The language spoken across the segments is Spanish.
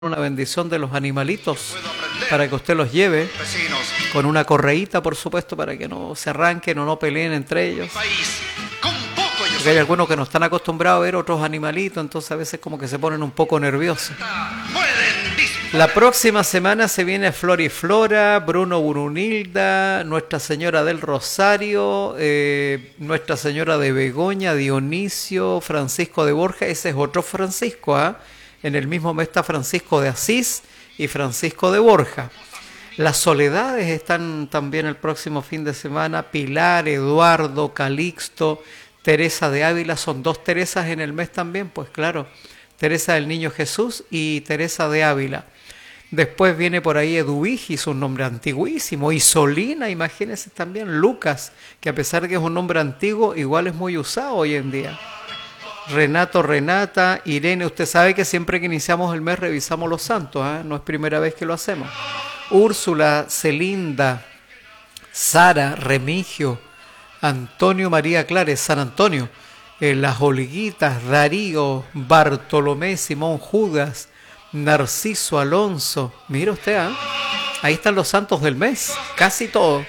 una bendición de los animalitos para que usted los lleve con una correíta, por supuesto, para que no se arranquen o no peleen entre ellos. Porque hay algunos que no están acostumbrados a ver otros animalitos, entonces a veces como que se ponen un poco nerviosos. La próxima semana se viene Flor y Flora, Bruno Brunilda, Nuestra Señora del Rosario, Nuestra Señora de Begoña, Dionisio, Francisco de Borja. Ese es otro Francisco, ¿ah? En el mismo mes está Francisco de Asís y Francisco de Borja. Las Soledades están también el próximo fin de semana. Pilar, Eduardo, Calixto, Teresa de Ávila. Son dos Teresas en el mes también, pues claro. Teresa del Niño Jesús y Teresa de Ávila. Después viene por ahí Eduvigis, un nombre antiguísimo. Isolina, imagínense también. Lucas, que a pesar de que es un nombre antiguo, igual es muy usado hoy en día. Renato, Renata, Irene. Usted sabe que siempre que iniciamos el mes revisamos los santos, ¿eh? No es primera vez que lo hacemos. Úrsula, Celinda, Sara, Remigio, Antonio María Clares, San Antonio, Las Olguitas, Darío, Bartolomé, Simón Judas, Narciso, Alonso. Mira usted, ¿eh? Ahí están los santos del mes, casi todo.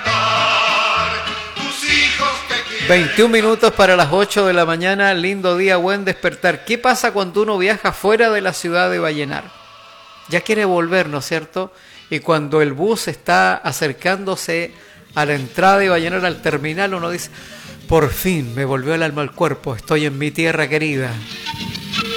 21 minutos para las 8 de la mañana, lindo día, buen despertar. ¿Qué pasa cuando uno viaja fuera de la ciudad de Vallenar? Ya quiere volver, ¿no es cierto? Y cuando el bus está acercándose a la entrada de Vallenar, al terminal, uno dice, por fin me volvió el alma al cuerpo, estoy en mi tierra querida.